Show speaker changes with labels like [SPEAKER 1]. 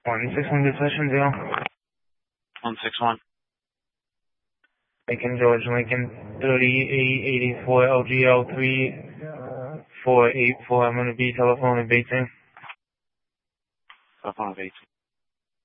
[SPEAKER 1] 161 good session, Dale.
[SPEAKER 2] 161.
[SPEAKER 1] Lincoln George Lincoln 3884 LGL 3484. I'm going to be telephone and Bateson.
[SPEAKER 2] Telephone of 18.